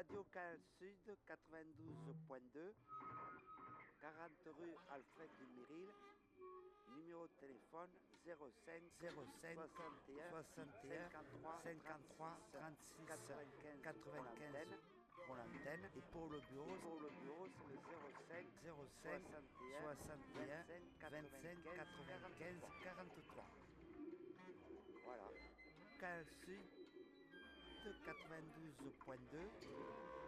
Radio Canal Sud 92.2, 40 rue Alfred Duméril, numéro de téléphone 05 61 53 36 95 pour l'antenne et pour le bureau c'est le 05 61 25 95 43. Voilà. Canal Sud 92.2